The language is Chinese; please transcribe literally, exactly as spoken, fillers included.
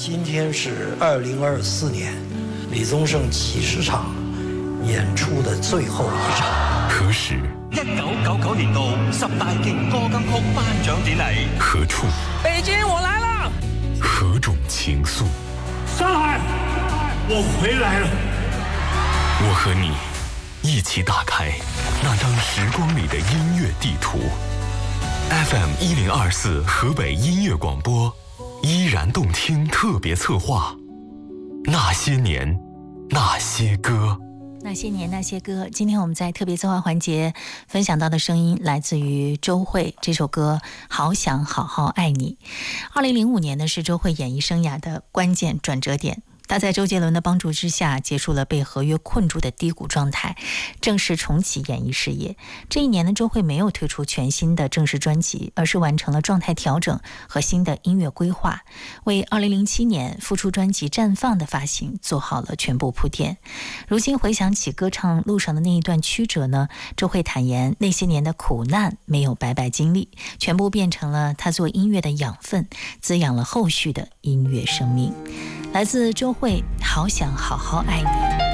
今天是二零二四年李宗盛几十场演出的最后一场。 何时？ 一九九九年度十大勁歌金曲頒獎典禮。 何處？ 北京，我來了。 何種情愫？ 上海，我回來了。 我和你一起打開那張時光裡的音樂地圖。F M 一零二四河北音樂廣播，依然動聽特別策劃。那些年，那些歌。 那些年那些歌，今天我们在特别策划环节分享到的声音来自于周蕙，这首歌好想好好爱你。二零零五年呢是周蕙演艺生涯的关键转折点，他在周杰伦的帮助之下结束了被合约困住的低谷状态，正式重启演艺事业。这一年呢，周蕙没有推出全新的正式专辑，而是完成了状态调整和新的音乐规划，为二零零七年复出专辑《绽放》的发行做好了全部铺垫。如今回想起歌唱路上的那一段曲折呢，周蕙坦言那些年的苦难没有白白经历，全部变成了他做音乐的养分，滋养了后续的音乐生命。来自周蕙，好想好好爱你。